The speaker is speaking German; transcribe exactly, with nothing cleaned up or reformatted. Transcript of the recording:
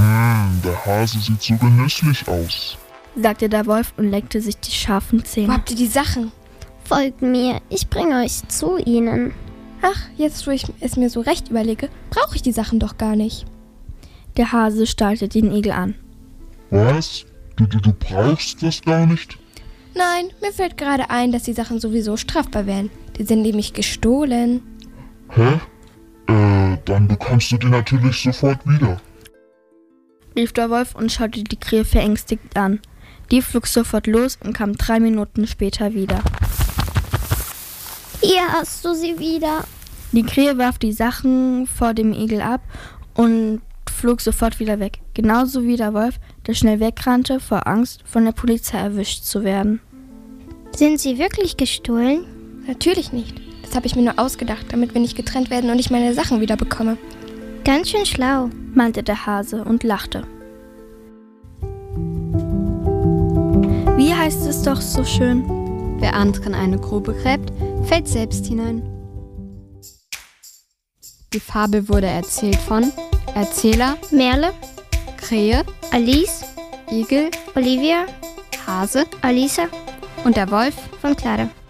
Hm, der Hase sieht so genüsslich aus, sagte der Wolf und leckte sich die scharfen Wo Zähne. habt ihr die Sachen? Folgt mir, ich bringe euch zu ihnen. Ach, jetzt wo ich es mir so recht überlege, brauche ich die Sachen doch gar nicht. Der Hase starrte den Igel an. Was? Du, du, du brauchst das gar nicht? Nein, mir fällt gerade ein, dass die Sachen sowieso strafbar wären. Die sind nämlich gestohlen. Hä? Äh, dann bekommst du die natürlich sofort wieder. Rief der Wolf und schaute die Krähe verängstigt an. Die flog sofort los und kam drei Minuten später wieder. Hier hast du sie wieder. Die Krähe warf die Sachen vor dem Igel ab und flog sofort wieder weg. Genauso wie der Wolf, der schnell wegrannte vor Angst, von der Polizei erwischt zu werden. Sind sie wirklich gestohlen? Natürlich nicht. Das habe ich mir nur ausgedacht, damit wir nicht getrennt werden und ich meine Sachen wieder bekomme. Ganz schön schlau, meinte der Hase und lachte. Wie heißt es doch so schön? Wer anderen eine Grube gräbt, fällt selbst hinein. Die Fabel wurde erzählt von Erzähler Merle, Krähe, Alice, Igel, Olivia, Hase Alisa und der Wolf von Clara.